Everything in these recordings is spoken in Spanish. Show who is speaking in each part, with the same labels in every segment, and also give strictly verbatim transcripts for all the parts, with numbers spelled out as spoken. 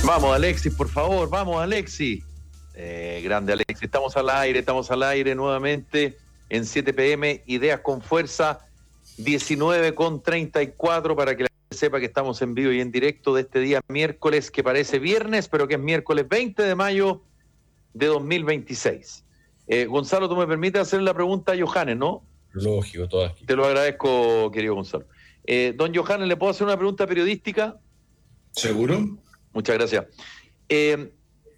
Speaker 1: Vamos, Alexis, por favor, vamos, Alexis. Eh, grande, Alexis. Estamos al aire, estamos al aire nuevamente en siete pe eme, Ideas con Fuerza, diecinueve con treinta y cuatro, para que la gente sepa que estamos en vivo y en directo de este día miércoles, que parece viernes, pero que es miércoles veinte de mayo de dos mil veintiséis. Eh, Gonzalo, tú me permites hacer la pregunta a Johannes, ¿no?
Speaker 2: Lógico, todas.
Speaker 1: Te lo agradezco, querido Gonzalo. Eh, don Johannes, ¿le puedo hacer una pregunta periodística?
Speaker 3: ¿Seguro?
Speaker 1: Muchas gracias. Eh,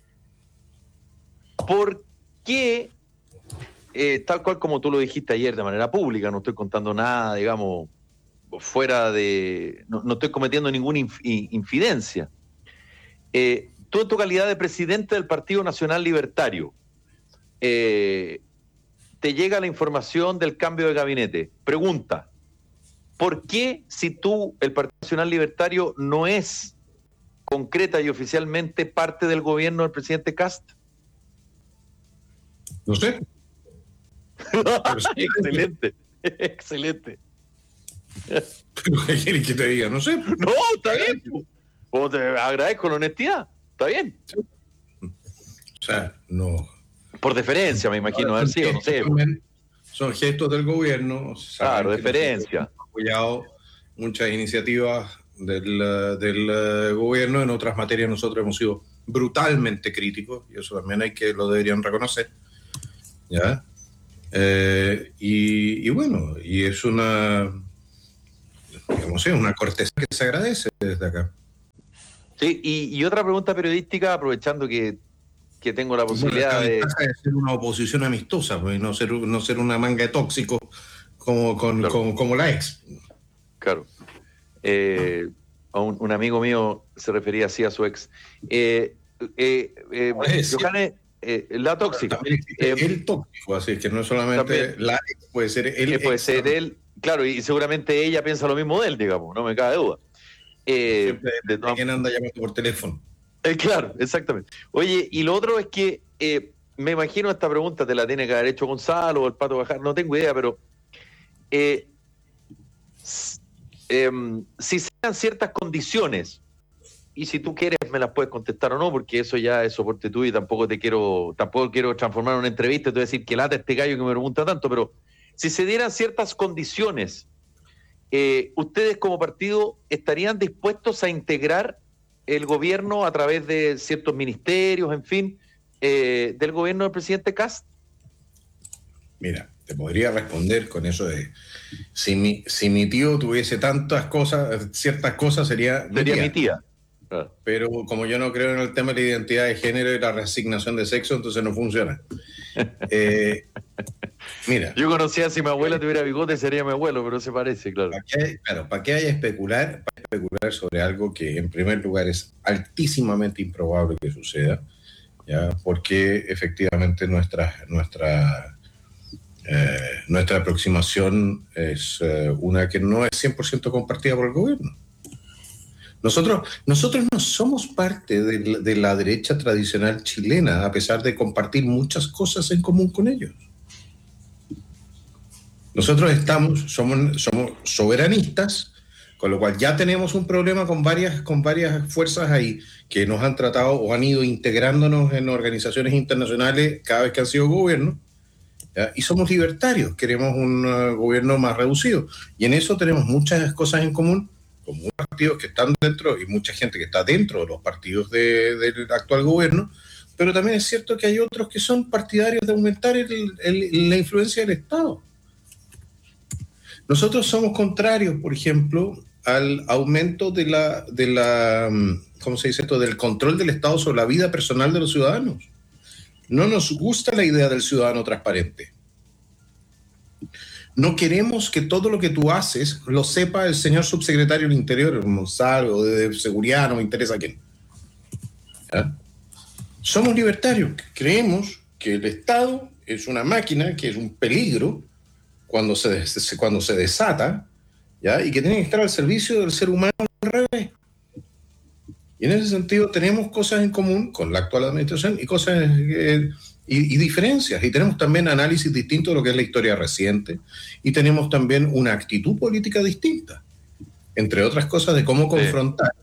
Speaker 1: ¿Por qué, eh, tal cual como tú lo dijiste ayer de manera pública, no estoy contando nada, digamos, fuera de... No, no estoy cometiendo ninguna inf- infidencia. Eh, tú en tu calidad de presidente del Partido Nacional Libertario, eh, te llega la información del cambio de gabinete. Pregunta, ¿por qué si tú, el Partido Nacional Libertario, no es concreta y oficialmente parte del gobierno del presidente Kast?
Speaker 3: No sé.
Speaker 1: Excelente, excelente.
Speaker 3: ¿Pero qué quieres que te diga? No sé.
Speaker 1: No, está bien. O te agradezco la honestidad. Está bien.
Speaker 3: O sea, no.
Speaker 1: Por deferencia, me imagino, haber sido, no sé.
Speaker 3: Son gestos del gobierno.
Speaker 1: Claro, deferencia.
Speaker 3: Hemos apoyado muchas iniciativas del, del gobierno. En otras materias nosotros hemos sido brutalmente críticos, y eso también hay que lo deberían reconocer. ¿Ya? Eh, y, y bueno, y es una, digamos, es una cortesía que se agradece desde acá.
Speaker 1: Sí, y, y otra pregunta periodística, aprovechando que, que tengo la posibilidad
Speaker 3: bueno,
Speaker 1: de...
Speaker 3: de ser una oposición amistosa, pues, no ser, no ser una manga de tóxicos como, con,
Speaker 1: claro. como,
Speaker 3: como la ex.
Speaker 1: Claro. Eh, un, un amigo mío se refería así a su ex. Eh, eh, eh, Johannes, eh, la tóxica.
Speaker 3: También existe eh, el tóxico, así que no solamente también, la ex, puede ser él.
Speaker 1: Puede ex, ser él, claro, y seguramente ella piensa lo mismo de él, digamos, no me cabe duda.
Speaker 3: Eh, Siempre de, de quién anda llamando por teléfono.
Speaker 1: Eh, claro, exactamente. Oye, y lo otro es que eh, me imagino esta pregunta te la tiene que haber hecho Gonzalo o el Pato Bajar, no tengo idea, pero eh, eh, si se dan ciertas condiciones, y si tú quieres me las puedes contestar o no, porque eso ya es soporte tuyo y tampoco te quiero, tampoco quiero transformar en una entrevista y te voy a decir que lata este gallo que me pregunta tanto, pero si se dieran ciertas condiciones, eh, ¿ustedes como partido estarían dispuestos a integrar el gobierno a través de ciertos ministerios, en fin, eh, del gobierno del presidente Kast?
Speaker 3: Mira, te podría responder con eso de si mi, si mi tío tuviese tantas cosas, ciertas cosas sería,
Speaker 1: sería mi tía.
Speaker 3: Claro. Pero como yo no creo en el tema de la identidad de género y la reasignación de sexo, entonces no funciona. Eh, mira.
Speaker 1: Yo conocía si mi abuela tuviera bigote sería mi abuelo, pero se parece, claro.
Speaker 3: ¿Para qué, claro, ¿para qué hay especular? Para especular sobre algo que en primer lugar es altísimamente improbable que suceda, ¿ya? Porque efectivamente nuestra, nuestra, eh, nuestra aproximación es eh, una que no es cien por ciento compartida por el gobierno. Nosotros, nosotros no somos parte de la, de la derecha tradicional chilena, a pesar de compartir muchas cosas en común con ellos. Nosotros estamos, somos, somos soberanistas, con lo cual ya tenemos un problema con varias, con varias fuerzas ahí que nos han tratado o han ido integrándonos en organizaciones internacionales cada vez que han sido gobierno, ¿ya? Y somos libertarios, queremos un uh, gobierno más reducido. Y en eso tenemos muchas cosas en común, con muchos partidos que están dentro y mucha gente que está dentro de los partidos de, del actual gobierno, pero también es cierto que hay otros que son partidarios de aumentar el, el, la influencia del Estado. Nosotros somos contrarios, por ejemplo, al aumento de la, de la, ¿cómo se dice esto?, del control del Estado sobre la vida personal de los ciudadanos. No nos gusta la idea del ciudadano transparente. No queremos que todo lo que tú haces lo sepa el señor subsecretario del Interior, Gonzalo, o de Seguridad, no me interesa quién. ¿Ya? Somos libertarios, creemos que el Estado es una máquina, que es un peligro cuando se, cuando se desata, ¿ya? Y que tiene que estar al servicio del ser humano al revés. Y en ese sentido tenemos cosas en común con la actual administración y cosas... Eh, Y, y diferencias, y tenemos también análisis distintos de lo que es la historia reciente, y tenemos también una actitud política distinta, entre otras cosas de cómo confrontar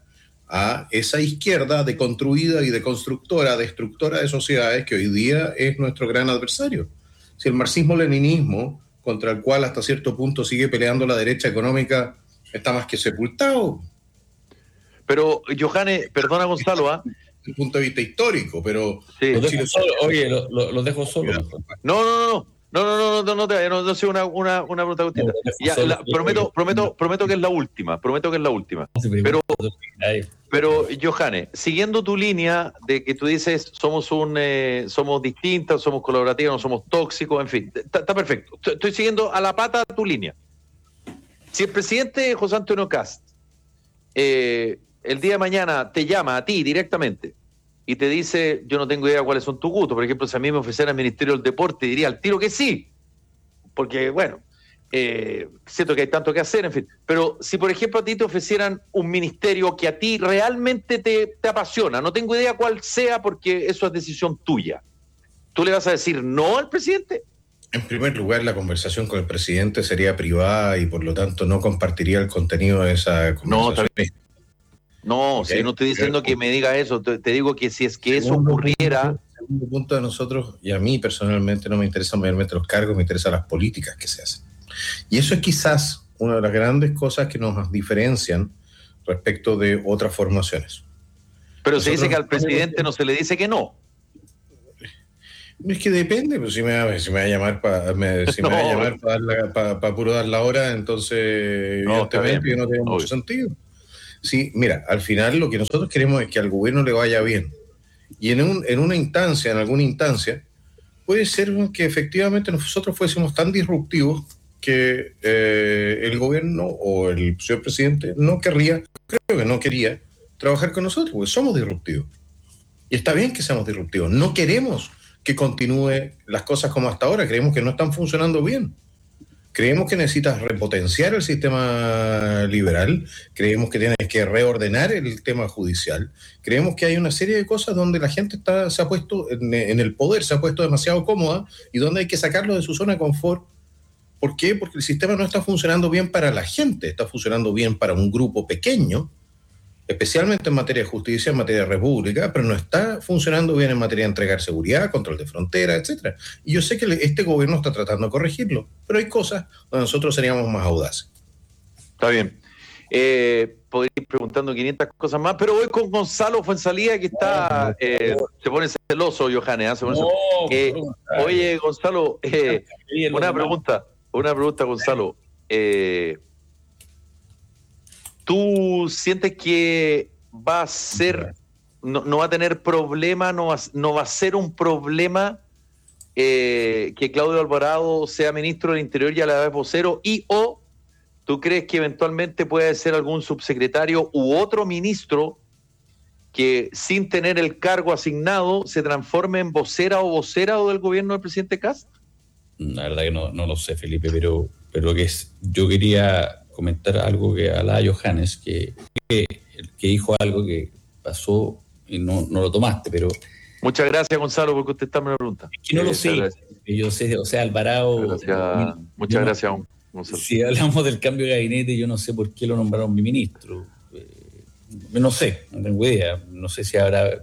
Speaker 3: a esa izquierda deconstruida y deconstructora, destructora de sociedades que hoy día es nuestro gran adversario. Si el marxismo-leninismo, contra el cual hasta cierto punto sigue peleando la derecha económica, está más que sepultado.
Speaker 1: Pero, Johannes, perdona Gonzalo, ¿ah? ¿eh?
Speaker 3: Desde el punto de vista histórico, pero...
Speaker 2: Sí. Lo dejo solo, oye, lo, lo, lo dejo solo. Mejor.
Speaker 1: No, no, no, no, no, no, no, no, no, no, no sé una, una, una pregunta distinta. No, ya, solo, la, prometo, prometo, prometo que es la última, prometo que es la última. Pero, pero Johannes, siguiendo tu línea de que tú dices somos un, eh, somos distintas, somos colaborativas, no somos tóxicos, en fin, está, está perfecto. Estoy siguiendo a la pata tu línea. Si el presidente José Antonio Kast eh, el día de mañana te llama a ti directamente y te dice, yo no tengo idea cuáles son tus gustos, por ejemplo, si a mí me ofreciera el Ministerio del Deporte, diría al tiro que sí, porque, bueno, eh, siento que hay tanto que hacer, en fin, pero si, por ejemplo, a ti te ofrecieran un ministerio que a ti realmente te, te apasiona, no tengo idea cuál sea, porque eso es decisión tuya, ¿tú le vas a decir no al presidente?
Speaker 3: En primer lugar, la conversación con el presidente sería privada y, por lo tanto, no compartiría el contenido de esa conversación.
Speaker 1: No, No, okay. Si no estoy diciendo que me diga eso, te, te digo que si es que eso ocurriera...
Speaker 3: El segundo punto de nosotros, y a mí personalmente no me interesan mayormente los cargos, me interesan las políticas que se hacen. Y eso es quizás una de las grandes cosas que nos diferencian respecto de otras formaciones.
Speaker 1: Pero nosotros, se dice que al presidente no se le dice que no.
Speaker 3: Es que depende, pues si me va, si me va a llamar para si no. me va a llamar para pa, pa puro dar la hora, entonces no, evidentemente no tiene mucho sentido. Sí, mira, al final lo que nosotros queremos es que al gobierno le vaya bien. Y en, un, en una instancia, en alguna instancia, puede ser que efectivamente nosotros fuésemos tan disruptivos que eh, el gobierno o el señor presidente no querría, creo que no quería, trabajar con nosotros, porque somos disruptivos. Y está bien que seamos disruptivos. No queremos que continúe las cosas como hasta ahora, creemos que no están funcionando bien. Creemos que necesitas repotenciar el sistema liberal, creemos que tienes que reordenar el tema judicial, creemos que hay una serie de cosas donde la gente está, se ha puesto en, en el poder, se ha puesto demasiado cómoda y donde hay que sacarlo de su zona de confort. ¿Por qué? Porque el sistema no está funcionando bien para la gente, está funcionando bien para un grupo pequeño, especialmente en materia de justicia, en materia de república, pero no está funcionando bien en materia de entregar seguridad, control de frontera, etcétera. Y yo sé que este gobierno está tratando de corregirlo, pero hay cosas donde nosotros seríamos más audaces.
Speaker 1: Está bien. Eh, podría ir preguntando quinientas cosas más, pero voy con Gonzalo Fuenzalía, que está, eh, se pone celoso, Johannes. ¿eh? Se pone
Speaker 2: no,
Speaker 1: eh, oye, Gonzalo, eh, una pregunta, una pregunta, Gonzalo. Eh, ¿Tú sientes que va a ser, no, no va a tener problema, no va, no va a ser un problema eh, que Claudio Alvarado sea ministro del Interior y a la vez vocero, y o tú crees que eventualmente puede ser algún subsecretario u otro ministro que sin tener el cargo asignado se transforme en vocera o vocera del gobierno del presidente Kast?
Speaker 2: La verdad que no, no lo sé, Felipe, pero, pero que es, yo quería comentar algo que hablaba Johannes, que, que, que dijo algo que pasó y no, no lo tomaste, pero...
Speaker 1: Muchas gracias, Gonzalo, por contestarme la pregunta.
Speaker 2: Es que no eh, lo sé, yo sé, o sea, Alvarado...
Speaker 1: Muchas gracias, yo, muchas yo gracias
Speaker 2: no,
Speaker 1: Gonzalo.
Speaker 2: Si hablamos del cambio de gabinete, yo no sé por qué lo nombraron mi ministro. Eh, no sé, no tengo idea, no sé si habrá...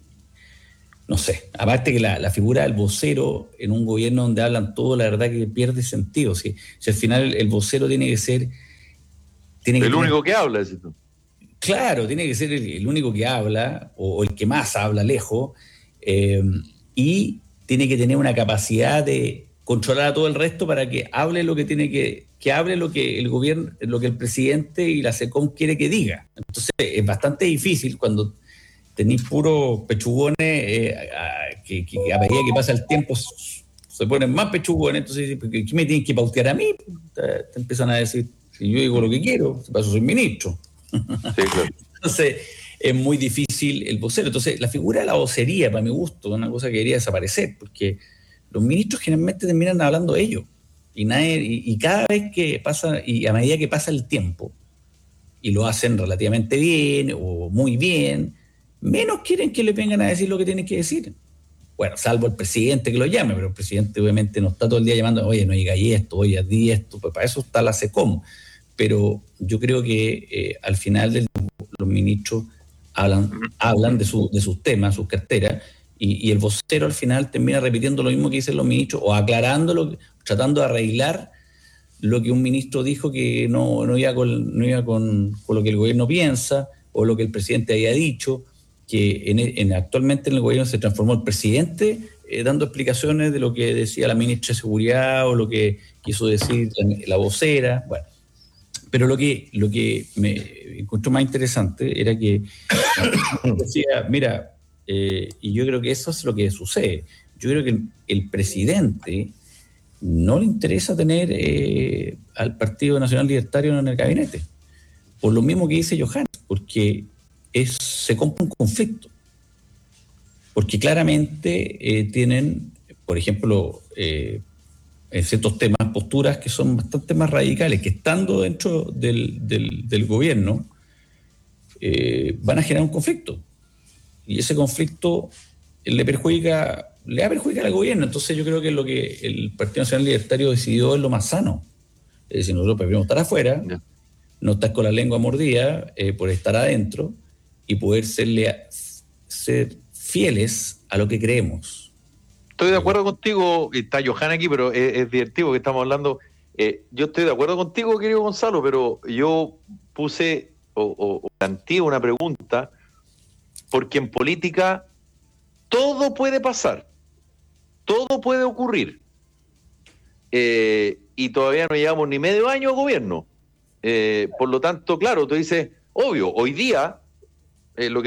Speaker 2: No sé, aparte que la, la figura del vocero en un gobierno donde hablan todo, la verdad que pierde sentido. Si, si al final el, el vocero tiene que ser... Tiene
Speaker 1: el
Speaker 2: que
Speaker 1: único
Speaker 2: tener,
Speaker 1: que habla, ¿es esto?
Speaker 2: Claro, tiene que ser el, el único que habla, o, o el que más habla lejos, eh, y tiene que tener una capacidad de controlar a todo el resto para que hable lo que tiene que, que hable lo que el gobierno, lo que el presidente y la SECOM quiere que diga. Entonces es bastante difícil cuando tenéis puros pechugones eh, a, que, que a medida que pasa el tiempo se ponen más pechugones, entonces ¿qué me tienen que pautear a mí? Te, te empiezan a decir, si yo digo lo que quiero, para eso soy ministro.
Speaker 1: Sí, claro.
Speaker 2: Entonces, es muy difícil el vocero. Entonces, la figura de la vocería, para mi gusto, es una cosa que debería desaparecer, porque los ministros generalmente terminan hablando ellos. Y, nadie, y, y cada vez que pasa, y a medida que pasa el tiempo, y lo hacen relativamente bien o muy bien, menos quieren que le vengan a decir lo que tienen que decir. Bueno, salvo el presidente que lo llame, pero el presidente obviamente no está todo el día llamando, oye, no digáis esto, oye, di esto, pues para eso está la SECOM. Pero yo creo que eh, al final del, los ministros hablan, hablan de, su, de sus temas, sus carteras, y, y el vocero al final termina repitiendo lo mismo que dicen los ministros, o aclarándolo, tratando de arreglar lo que un ministro dijo que no, no iba, con, no iba con, con lo que el gobierno piensa, o lo que el presidente había dicho, que en, en, actualmente en el gobierno se transformó el presidente eh, dando explicaciones de lo que decía la ministra de Seguridad o lo que quiso decir la, la vocera. Bueno, pero lo que, lo que me encontró más interesante era que decía, mira, eh, y yo creo que eso es lo que sucede. Yo creo que el, el presidente no le interesa tener eh, al Partido Nacional Libertario en el gabinete, por lo mismo que dice Johannes, porque es, se compra un conflicto, porque claramente eh, tienen, por ejemplo, eh, en ciertos temas, posturas que son bastante más radicales, que estando dentro del, del, del gobierno eh, van a generar un conflicto, y ese conflicto le perjudica, le va a perjudicar al gobierno. Entonces yo creo que lo que el Partido Nacional Libertario decidió es lo más sano, es decir, nosotros preferimos estar afuera, no, no estar con la lengua mordida eh, por estar adentro, y poder serle, ser fieles a lo que creemos.
Speaker 1: Estoy de acuerdo contigo, está Johan aquí, pero es, es divertido que estamos hablando. Eh, yo estoy de acuerdo contigo, querido Gonzalo, pero yo puse o, o, o planteé una pregunta, porque en política todo puede pasar, todo puede ocurrir, eh, y todavía no llevamos ni medio año de gobierno. Eh, por lo tanto, claro, tú dices, obvio, hoy día eh, lo que